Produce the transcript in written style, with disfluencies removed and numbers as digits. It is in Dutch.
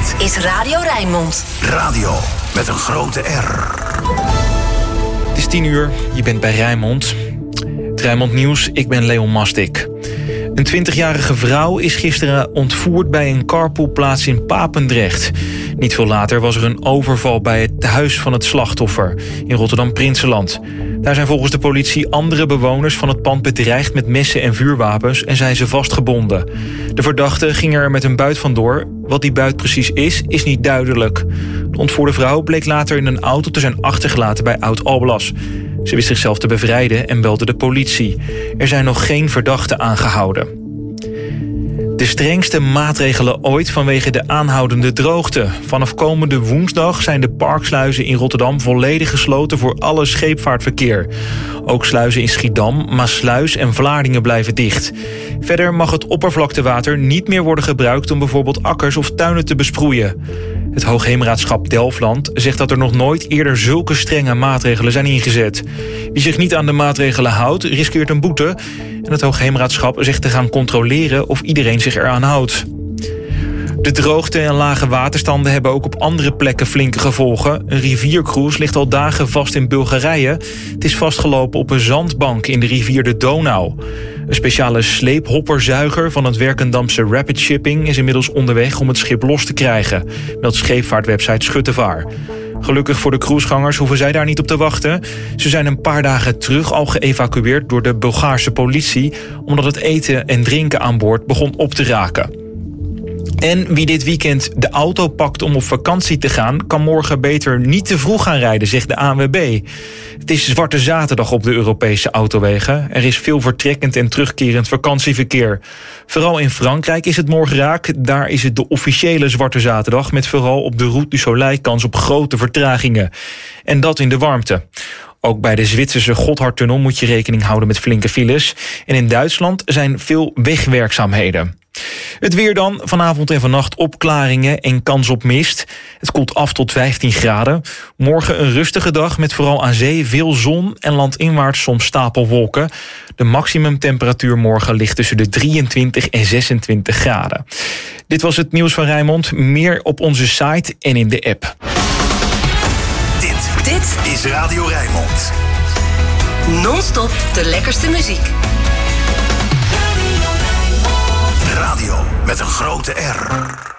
Dit is Radio Rijnmond. Radio met een grote R. Het is 10 uur, je bent bij Rijnmond. Het Rijnmond Nieuws, ik ben Leon Mastik. Een 20-jarige vrouw is gisteren ontvoerd bij een carpoolplaats in Papendrecht. Niet veel later was er een overval bij het huis van het slachtoffer in Rotterdam-Prinsenland. Daar zijn volgens de politie andere bewoners van het pand bedreigd met messen en vuurwapens en zijn ze vastgebonden. De verdachte ging er met een buit vandoor. Wat die buit precies is niet duidelijk. De ontvoerde vrouw bleek later in een auto te zijn achtergelaten bij Oud-Alblas. Ze wist zichzelf te bevrijden en belde de politie. Er zijn nog geen verdachten aangehouden. De strengste maatregelen ooit vanwege de aanhoudende droogte. Vanaf komende woensdag zijn de parksluizen in Rotterdam volledig gesloten voor alle scheepvaartverkeer. Ook sluizen in Schiedam, Maassluis en Vlaardingen blijven dicht. Verder mag het oppervlaktewater niet meer worden gebruikt om bijvoorbeeld akkers of tuinen te besproeien. Het Hoogheemraadschap Delfland zegt dat er nog nooit eerder zulke strenge maatregelen zijn ingezet. Wie zich niet aan de maatregelen houdt, riskeert een boete. En het Hoogheemraadschap zegt te gaan controleren of iedereen zich eraan houdt. De droogte en lage waterstanden hebben ook op andere plekken flinke gevolgen. Een riviercruise ligt al dagen vast in Bulgarije. Het is vastgelopen op een zandbank in de rivier de Donau. Een speciale sleephopperzuiger van het Werkendamse Rapid Shipping is inmiddels onderweg om het schip los te krijgen, meldt scheepvaartwebsite Schuttevaar. Gelukkig voor de cruisegangers hoeven zij daar niet op te wachten. Ze zijn een paar dagen terug al geëvacueerd door de Bulgaarse politie, omdat het eten en drinken aan boord begon op te raken. En wie dit weekend de auto pakt om op vakantie te gaan, kan morgen beter niet te vroeg gaan rijden, zegt de ANWB. Het is Zwarte Zaterdag op de Europese autowegen. Er is veel vertrekkend en terugkerend vakantieverkeer. Vooral in Frankrijk is het morgen raak. Daar is het de officiële Zwarte Zaterdag, met vooral op de Route du Soleil kans op grote vertragingen. En dat in de warmte. Ook bij de Zwitserse Gotthardtunnel moet je rekening houden met flinke files. En in Duitsland zijn veel wegwerkzaamheden. Het weer dan, vanavond en vannacht opklaringen en kans op mist. Het koelt af tot 15 graden. Morgen een rustige dag met vooral aan zee veel zon en landinwaarts soms stapelwolken. De maximumtemperatuur morgen ligt tussen de 23 en 26 graden. Dit was het nieuws van Rijnmond. Meer op onze site en in de app. Dit is Radio Rijnmond. Non-stop de lekkerste muziek. Radio met een grote R.